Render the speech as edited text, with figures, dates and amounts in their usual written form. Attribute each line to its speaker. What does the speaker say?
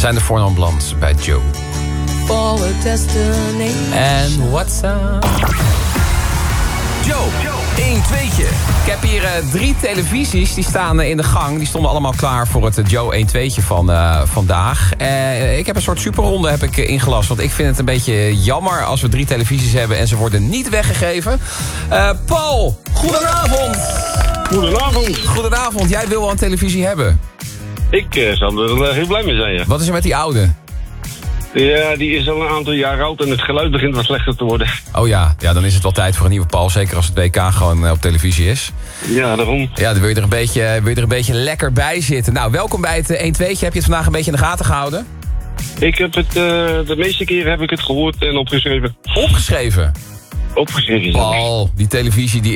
Speaker 1: zijn de Four Blondes bij Joe. En what's up? Joe, 1 2'tje. Ik heb hier 3 televisies, die staan in de gang. Die stonden allemaal klaar voor het Joe 1 2'tje van vandaag. Ik heb een soort superronde ingelast. Want ik vind het een beetje jammer als we 3 televisies hebben en ze worden niet weggegeven. Paul, goedenavond. Goedenavond, jij wil wel een televisie hebben.
Speaker 2: Ik zou er heel blij mee zijn, ja.
Speaker 1: Wat is er met die oude?
Speaker 2: Ja, die is al een aantal jaar oud en het geluid begint wat slechter te worden.
Speaker 1: Oh ja, dan is het wel tijd voor een nieuwe Paul. Zeker als het WK gewoon op televisie is.
Speaker 2: Ja, daarom.
Speaker 1: Ja, dan wil je er een beetje lekker bij zitten. Nou, welkom bij het 1 2'tje. Heb je het vandaag een beetje in de gaten gehouden?
Speaker 2: Ik heb het, de meeste keren heb ik het gehoord en opgeschreven.
Speaker 1: Opgeschreven?
Speaker 2: Opgeschreven, ja.
Speaker 1: Paul, die televisie die